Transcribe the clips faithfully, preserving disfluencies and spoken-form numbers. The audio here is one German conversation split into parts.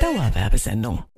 Dauerwerbesendung.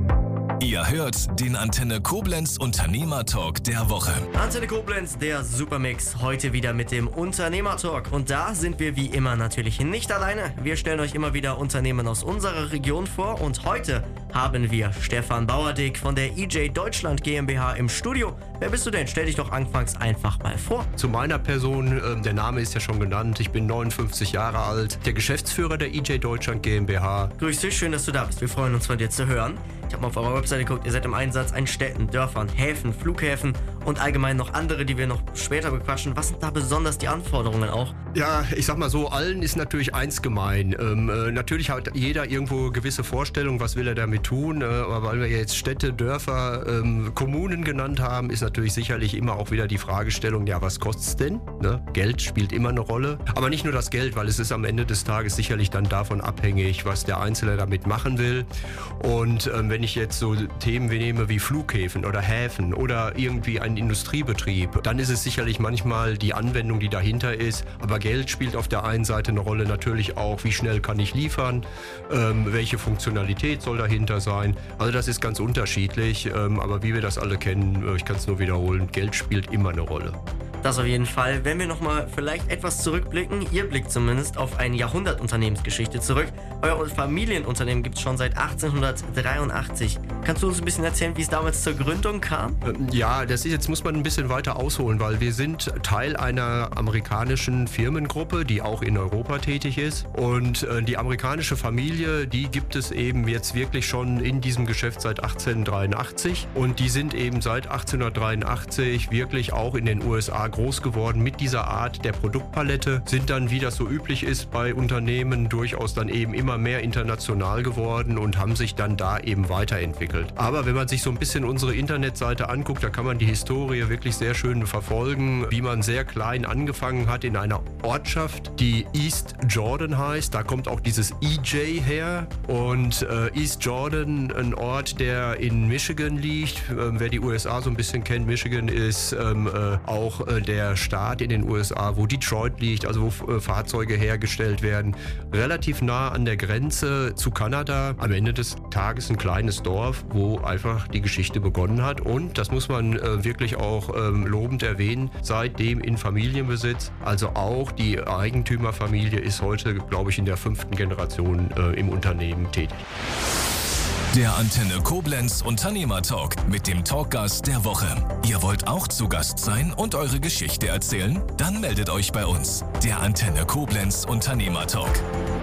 Ihr hört den Antenne Koblenz Unternehmertalk der Woche. Antenne Koblenz, der Supermix, heute wieder mit dem Unternehmertalk. Und da sind wir wie immer natürlich nicht alleine. Wir stellen euch immer wieder Unternehmen aus unserer Region vor. Und heute haben wir Stefan Bauerdick von der E J Deutschland GmbH im Studio. Wer bist du denn? Stell dich doch anfangs einfach mal vor. Zu meiner Person, äh, der Name ist ja schon genannt. Ich bin neunundfünfzig Jahre alt, der Geschäftsführer der E J Deutschland GmbH. Grüß dich, schön, dass du da bist. Wir freuen uns, von dir zu hören. Ich habe mal auf eurer Webseite geguckt, ihr seid im Einsatz an Städten, Dörfern, Häfen, Flughäfen und allgemein noch andere, die wir noch später bequatschen. Was sind da besonders die Anforderungen auch? Ja, ich sag mal so, allen ist natürlich eins gemein. Ähm, äh, natürlich hat jeder irgendwo gewisse Vorstellungen, was will er damit tun. Äh, aber weil wir jetzt Städte, Dörfer, ähm, Kommunen genannt haben, ist natürlich sicherlich immer auch wieder die Fragestellung, ja, was kostet's denn? Ne? Geld spielt immer eine Rolle. Aber nicht nur das Geld, weil es ist am Ende des Tages sicherlich dann davon abhängig, was der Einzelne damit machen will. Und ähm, wenn ich jetzt so Themen nehme wie Flughäfen oder Häfen oder irgendwie einen Industriebetrieb, dann ist es sicherlich manchmal die Anwendung, die dahinter ist. Aber Geld spielt auf der einen Seite eine Rolle, natürlich auch, wie schnell kann ich liefern, ähm, welche Funktionalität soll dahinter sein. Also das ist ganz unterschiedlich, ähm, aber wie wir das alle kennen, ich kann es nur wiederholen, Geld spielt immer eine Rolle. Das auf jeden Fall. Wenn wir nochmal vielleicht etwas zurückblicken, ihr blickt zumindest auf eine Jahrhundert-Unternehmensgeschichte zurück. Euer Familienunternehmen gibt es schon seit achtzehnhundertdreiundachtzig. Kannst du uns ein bisschen erzählen, wie es damals zur Gründung kam? Ja, das ist, jetzt muss man ein bisschen weiter ausholen, weil wir sind Teil einer amerikanischen Firmengruppe, die auch in Europa tätig ist. Und äh, die amerikanische Familie, die gibt es eben jetzt wirklich schon in diesem Geschäft seit achtzehnhundertdreiundachtzig. Und die sind eben seit achtzehnhundertdreiundachtzig wirklich auch in den U S A groß geworden mit dieser Art der Produktpalette, sind dann, wie das so üblich ist bei Unternehmen, durchaus dann eben immer mehr international geworden und haben sich dann da eben weiterentwickelt. Aber wenn man sich so ein bisschen unsere Internetseite anguckt, da kann man die Historie wirklich sehr schön verfolgen, wie man sehr klein angefangen hat in einer Ortschaft, die East Jordan heißt. Da kommt auch dieses E J her und äh, East Jordan, ein Ort, der in Michigan liegt. Ähm, wer die U S A so ein bisschen kennt, Michigan ist ähm, äh, auch äh, der Staat in den U S A, wo Detroit liegt, also wo äh, Fahrzeuge hergestellt werden, relativ nah an der Grenze zu Kanada. Am Ende des Tages ein kleines Dorf, wo einfach die Geschichte begonnen hat und, das muss man äh, wirklich auch ähm, lobend erwähnen, seitdem in Familienbesitz. Also auch die Eigentümerfamilie ist heute, glaube ich, in der fünften Generation äh, im Unternehmen tätig. Der Antenne Koblenz Unternehmertalk mit dem Talkgast der Woche. Ihr wollt auch zu Gast sein und eure Geschichte erzählen? Dann meldet euch bei uns. Der Antenne Koblenz Unternehmertalk.